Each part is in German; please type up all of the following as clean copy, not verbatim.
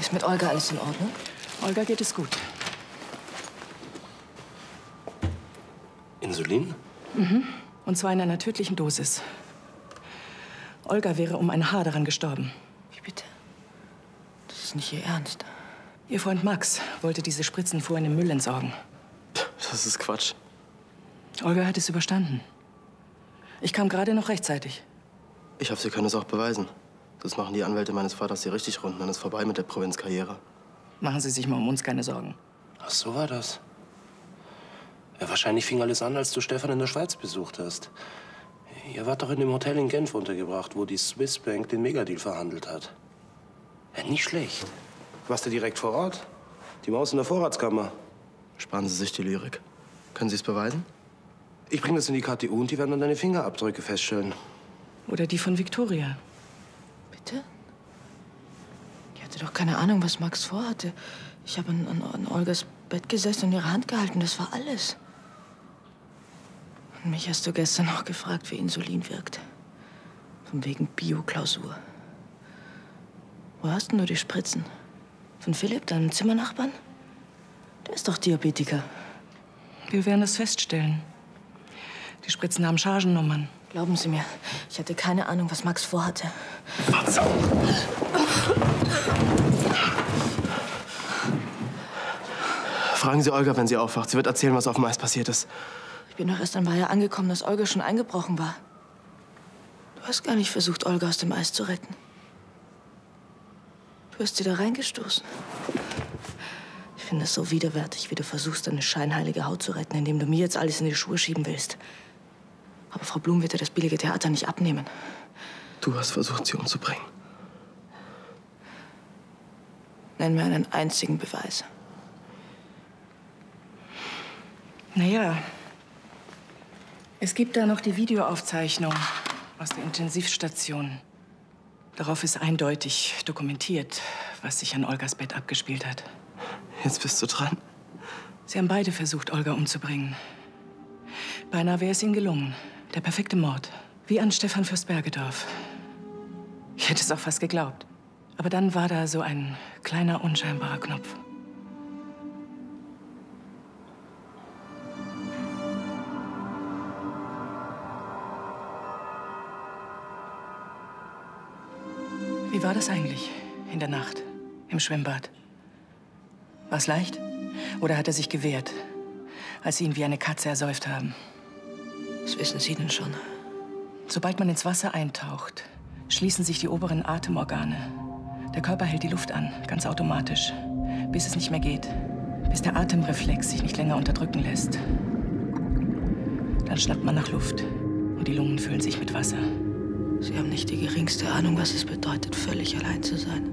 Ist mit Olga alles in Ordnung? Olga geht es gut. Insulin? Mhm. Und zwar in einer tödlichen Dosis. Olga wäre um ein Haar daran gestorben. Wie bitte? Das ist nicht Ihr Ernst. Ihr Freund Max wollte diese Spritzen vorhin im Müll entsorgen. Das ist Quatsch. Olga hat es überstanden. Ich kam gerade noch rechtzeitig. Ich hoffe, Sie können es auch beweisen. Das machen die Anwälte meines Vaters hier richtig rund. Dann ist vorbei mit der Provinzkarriere. Machen Sie sich mal um uns keine Sorgen. Ach, so war das. Ja, wahrscheinlich fing alles an, als du Stefan in der Schweiz besucht hast. Ihr wart doch in dem Hotel in Genf untergebracht, wo die Swiss Bank den Megadeal verhandelt hat. Ja, nicht schlecht. Warst du direkt vor Ort? Die Maus in der Vorratskammer. Sparen Sie sich die Lyrik. Können Sie es beweisen? Ich bringe das in die KTU und die werden dann deine Fingerabdrücke feststellen. Oder die von Victoria. Bitte? Ich hatte doch keine Ahnung, was Max vorhatte. Ich habe an Olgas Bett gesessen und ihre Hand gehalten. Das war alles. Und mich hast du gestern noch gefragt, wie Insulin wirkt. Von wegen Bio-Klausur. Wo hast denn du die Spritzen? Von Philipp, deinem Zimmernachbarn? Der ist doch Diabetiker. Wir werden das feststellen. Die Spritzen haben Chargennummern. Glauben Sie mir, ich hatte keine Ahnung, was Max vorhatte. Fatso! Fragen Sie Olga, wenn sie aufwacht. Sie wird erzählen, was auf dem Eis passiert ist. Ich bin doch erst an Weiher angekommen, dass Olga schon eingebrochen war. Du hast gar nicht versucht, Olga aus dem Eis zu retten. Du hast sie da reingestoßen. Ich finde es so widerwärtig, wie du versuchst, deine scheinheilige Haut zu retten, indem du mir jetzt alles in die Schuhe schieben willst. Aber Frau Blum wird dir das billige Theater nicht abnehmen. Du hast versucht, sie umzubringen. Nenn mir einen einzigen Beweis. Naja, es gibt da noch die Videoaufzeichnung aus der Intensivstation. Darauf ist eindeutig dokumentiert, was sich an Olgas Bett abgespielt hat. Jetzt bist du dran. Sie haben beide versucht, Olga umzubringen. Beinahe wäre es ihnen gelungen. Der perfekte Mord. Wie an Stefan Fürst-Bergedorf. Ich hätte es auch fast geglaubt. Aber dann war da so ein kleiner, unscheinbarer Knopf. Wie war das eigentlich in der Nacht im Schwimmbad? War es leicht? Oder hat er sich gewehrt, als Sie ihn wie eine Katze ersäuft haben? Was wissen Sie denn schon? Sobald man ins Wasser eintaucht, schließen sich die oberen Atemorgane. Der Körper hält die Luft an, ganz automatisch, bis es nicht mehr geht. Bis der Atemreflex sich nicht länger unterdrücken lässt. Dann schnappt man nach Luft und die Lungen füllen sich mit Wasser. Sie haben nicht die geringste Ahnung, was es bedeutet, völlig allein zu sein.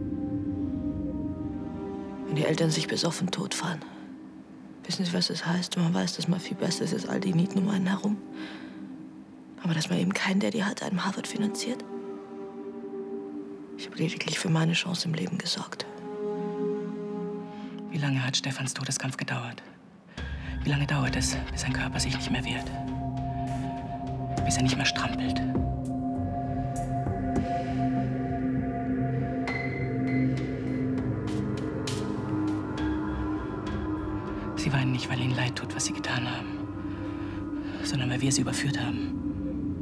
Wenn die Eltern sich besoffen totfahren. Wissen Sie, was es heißt, wenn man weiß, dass man viel besser ist als all die Nieten um einen herum? Aber dass man eben keinen Daddy hat, einem Harvard finanziert? Ich habe lediglich für meine Chance im Leben gesorgt. Wie lange hat Stefans Todeskampf gedauert? Wie lange dauert es, bis sein Körper sich nicht mehr wehrt? Bis er nicht mehr strampelt? Sie weinen nicht, weil ihnen leid tut, was sie getan haben, sondern weil wir sie überführt haben.